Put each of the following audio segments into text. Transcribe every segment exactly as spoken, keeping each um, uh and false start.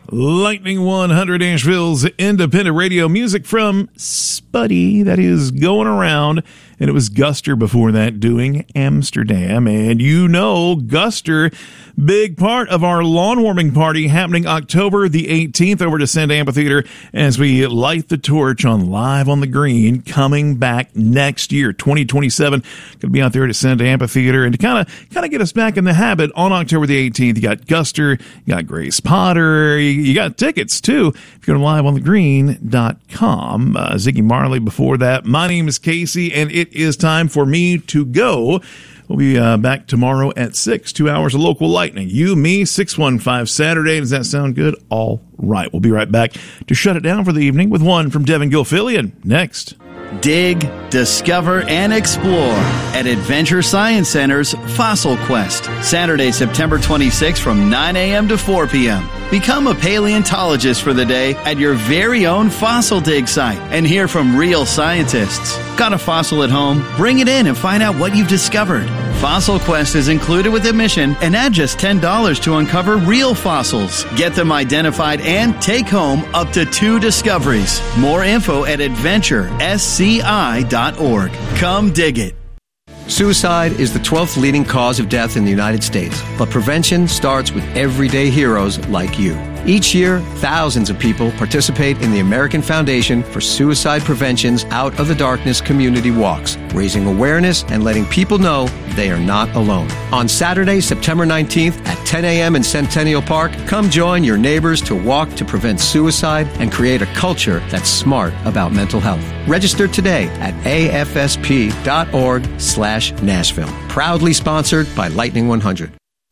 Lightning one hundred, Asheville's independent radio music from Spuddy, that is Going Around. And it was Guster before that doing Amsterdam. And you know, Guster, big part of our lawn warming party happening October the eighteenth over to Send Amphitheater as we light the torch on Live on the Green, coming back next year, twenty twenty-seven. Going to be out there to Send Amphitheater. And to kind of kind of get us back in the habit, on October the eighteenth, you got Guster, you got Grace Potter, you, you got tickets too. If you go to live on the green dot com. Uh, Ziggy Marley before that. My name is Casey, and it is time for me to go. We'll be uh, back tomorrow at six, two hours of local lightning. You, me, six one five Saturday. Does that sound good? All right. We'll be right back to shut it down for the evening with one from Devin Gilfillian next. Dig, discover, and explore at Adventure Science Center's Fossil Quest, Saturday, September twenty-sixth from nine a.m. to four p.m. Become a paleontologist for the day at your very own fossil dig site and hear from real scientists. Got a fossil at home? Bring it in and find out what you've discovered. Fossil Quest is included with admission and add just ten dollars to uncover real fossils. Get them identified and take home up to two discoveries. More info at adventure s c i dot org. Come dig it. Suicide is the twelfth leading cause of death in the United States, but prevention starts with everyday heroes like you. Each year, thousands of people participate in the American Foundation for Suicide Prevention's Out of the Darkness community walks, raising awareness and letting people know they are not alone. On Saturday, September nineteenth at ten a.m. in Centennial Park, come join your neighbors to walk to prevent suicide and create a culture that's smart about mental health. Register today at a f s p dot org slash Nashville. Proudly sponsored by Lightning one hundred.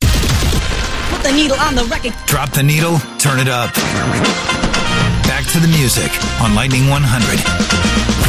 Put the needle on the record. Drop the needle, turn it up. Back to the music on Lightning one hundred.